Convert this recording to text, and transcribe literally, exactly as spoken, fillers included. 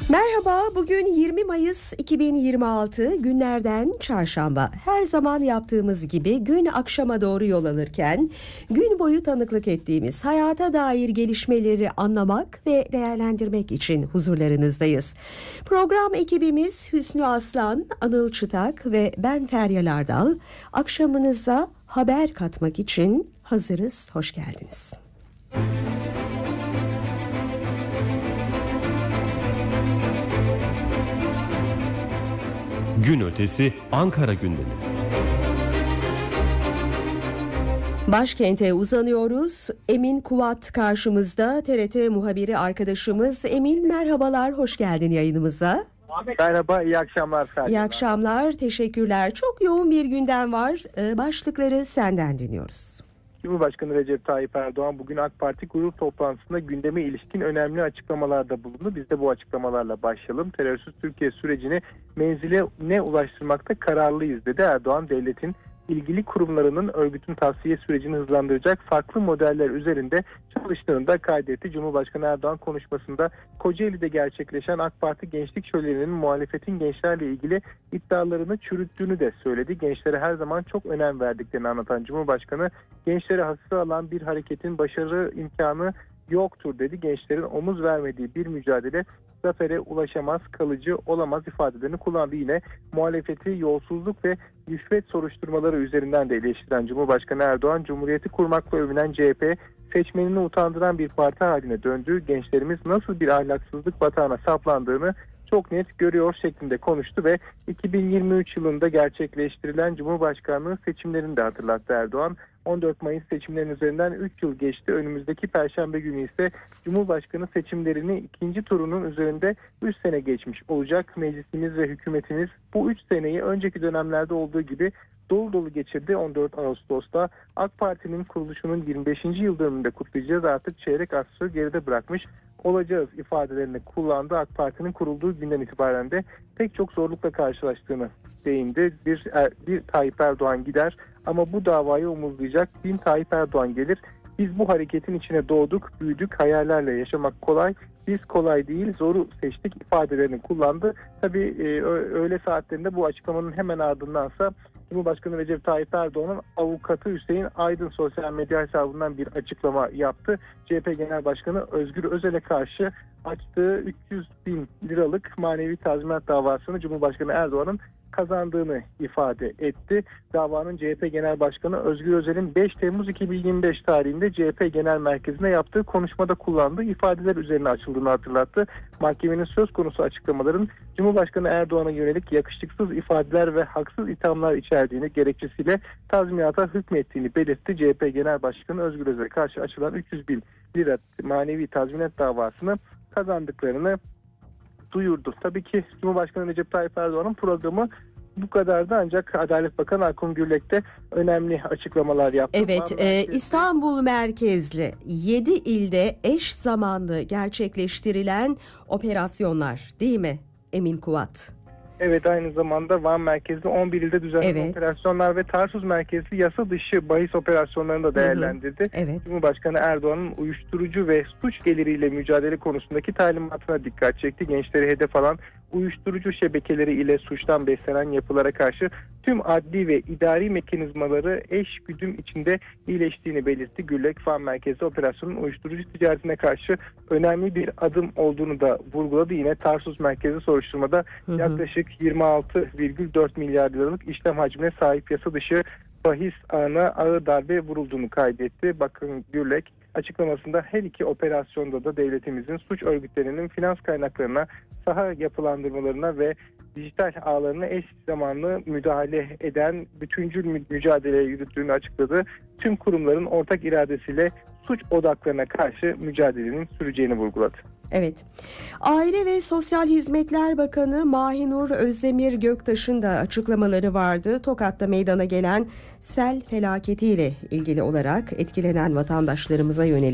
Merhaba, bugün yirmi Mayıs iki bin yirmi altı, günlerden çarşamba. Her zaman yaptığımız gibi gün akşama doğru yol alırken gün boyu tanıklık ettiğimiz hayata dair gelişmeleri anlamak ve değerlendirmek için huzurlarınızdayız. Program ekibimiz Hüsnü Aslan, Anıl Çıtak ve ben Feryal Ardal. Akşamınıza haber katmak için hazırız. Hoş geldiniz. Gün ötesi Ankara gündemi. Başkente uzanıyoruz. Emin Kuvat karşımızda, T R T muhabiri arkadaşımız. Emin, merhabalar, hoş geldin yayınımıza. Merhaba, iyi akşamlar. Ferdi. İyi akşamlar, teşekkürler. Çok yoğun bir gündem var. Başlıkları senden dinliyoruz. Cumhurbaşkanı Recep Tayyip Erdoğan bugün AK Parti grup toplantısında gündeme ilişkin önemli açıklamalarda bulundu. Biz de bu açıklamalarla başlayalım. Terörsüz Türkiye sürecini menziline ulaştırmakta kararlıyız dedi. Erdoğan, devletin ilgili kurumlarının örgütün tavsiye sürecini hızlandıracak farklı modeller üzerinde çalıştığını da kaydetti. Cumhurbaşkanı Erdoğan konuşmasında Kocaeli'de gerçekleşen AK Parti Gençlik Şöleni'nin muhalefetin gençlerle ilgili iddialarını çürüttüğünü de söyledi. Gençlere her zaman çok önem verdiklerini anlatan Cumhurbaşkanı, gençleri hafife alan bir hareketin başarı imkanı yoktur dedi. Gençlerin omuz vermediği bir mücadele zafere ulaşamaz, kalıcı olamaz ifadelerini kullandı. Yine muhalefeti yolsuzluk ve rüşvet soruşturmaları üzerinden de eleştiren Cumhurbaşkanı Erdoğan, Cumhuriyeti kurmakla övünen C H P seçmenini utandıran bir parti haline döndü. Gençlerimiz nasıl bir ahlaksızlık batağına saplandığını çok net görüyor şeklinde konuştu ve iki bin yirmi üç yılında gerçekleştirilen Cumhurbaşkanlığı seçimlerini de hatırlattı Erdoğan. on dört Mayıs seçimlerinin üzerinden üç yıl geçti. Önümüzdeki Perşembe günü ise Cumhurbaşkanı seçimlerini ikinci turunun üzerinde üç sene geçmiş olacak. Meclisimiz ve hükümetimiz bu üç seneyi önceki dönemlerde olduğu gibi dolu dolu geçirdi. on dört Ağustos'ta AK Parti'nin kuruluşunun yirmi beşinci yıl dönümünde kutlayacağız. Artık çeyrek asrı geride bırakmış olacağız ifadelerini kullandı. AK Parti'nin kurulduğu günden itibaren de pek çok zorlukla karşılaştığını değindi. Bir, bir Tayyip Erdoğan gider ama bu davayı omuzlayacak bin Tayyip Erdoğan gelir. Biz bu hareketin içine doğduk, büyüdük, hayallerle yaşamak kolay. Biz kolay değil, zoru seçtik ifadelerini kullandı. Tabii e, öğle saatlerinde bu açıklamanın hemen ardındansa Cumhurbaşkanı Recep Tayyip Erdoğan'ın avukatı Hüseyin Aydın sosyal medya hesabından bir açıklama yaptı. C H P Genel Başkanı Özgür Özel'e karşı açtığı üç yüz bin liralık manevi tazminat davasını Cumhurbaşkanı Erdoğan'ın kazandığını ifade etti. Davanın C H P Genel Başkanı Özgür Özel'in beş Temmuz iki bin yirmi beş tarihinde C H P Genel Merkezi'nde yaptığı konuşmada kullandığı ifadeler üzerine açıldığını hatırlattı. Mahkemenin söz konusu açıklamaların Cumhurbaşkanı Erdoğan'a yönelik yakışıksız ifadeler ve haksız ithamlar içerdiğini gerekçesiyle tazminata hükmettiğini belirtti. C H P Genel Başkanı Özgür Özel'e karşı açılan üç yüz bin lira manevi tazminat davasını kazandıklarını duyurdu. Tabii ki Cumhurbaşkanı Recep Tayyip Erdoğan'ın programı bu kadardı, ancak Adalet Bakanı Akın Gürlek de önemli açıklamalar yaptı. Evet, e, İstanbul merkezli yedi ilde eş zamanlı gerçekleştirilen operasyonlar, değil mi Emin Kuvat? Evet, aynı zamanda Van merkezli on bir ilde düzenlenen evet. operasyonlar ve Tarsus merkezli yasa dışı bahis operasyonlarını da değerlendirdi. Hı hı. Evet. Cumhurbaşkanı Erdoğan'ın uyuşturucu ve suç geliriyle mücadele konusundaki talimatına dikkat çekti. Gençleri hedef alan uyuşturucu şebekeleri ile suçtan beslenen yapılara karşı tüm adli ve idari mekanizmaları eş güdüm içinde iyileştiğini belirtti. Gürlek, Van merkezli operasyonun uyuşturucu ticaretine karşı önemli bir adım olduğunu da vurguladı. Yine Tarsus merkezli soruşturmada hı hı. yaklaşık yirmi altı virgül dört milyar liralık işlem hacmine sahip yasa dışı bahis ağına ağır darbe vurulduğunu kaydetti. Bakın, Gürlek açıklamasında her iki operasyonda da devletimizin suç örgütlerinin finans kaynaklarına, saha yapılandırmalarına ve dijital ağlarına eş zamanlı müdahale eden bütüncül mücadeleye yürüttüğünü açıkladı. Tüm kurumların ortak iradesiyle suç odaklarına karşı mücadelenin süreceğini vurguladı. Evet. Aile ve Sosyal Hizmetler Bakanı Mahinur Özdemir Göktaş'ın da açıklamaları vardı. Tokat'ta meydana gelen sel felaketiyle ilgili olarak etkilenen vatandaşlarımıza yönelik